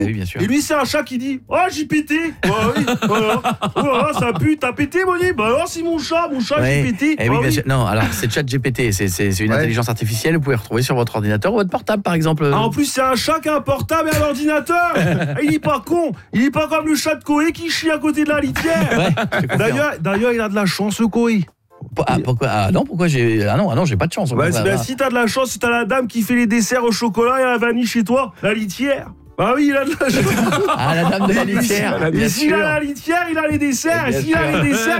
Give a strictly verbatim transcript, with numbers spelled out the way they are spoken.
Oui, bien sûr. Et lui, c'est un chat qui dit « Oh, j'ai pété !» Bah oui, voilà. Oh là là, ça pue, t'as pété, Moni? Bah alors, c'est mon chat, mon chat, Ouais. j'ai pété. Eh bah oui, bien oui. sûr. Non, alors c'est ChatGPT, c'est, c'est, c'est une Ouais. intelligence artificielle, vous pouvez retrouver sur votre ordinateur ou votre portable, par exemple. Ah, en plus, c'est un chat qui a un portable et un ordinateur. Il est pas con. Il est pas comme le chat de Koé qui chie à côté de la litière. Ouais, je te confirme. D'ailleurs, d'ailleurs, il a de la chance, le Koé. Ah, pourquoi ah non, pourquoi j'ai ah non, ah non, j'ai pas de chance. Bah, Bah, bah, bah. si t'as de la chance, si t'as la dame qui fait les desserts au chocolat et à la vanille chez toi, la litière. Bah oui, il a de la chance. Ah, la dame de la litière. Et Bien s'il sûr. a la litière, il a les desserts. Et Et bien s'il a sûr. les desserts,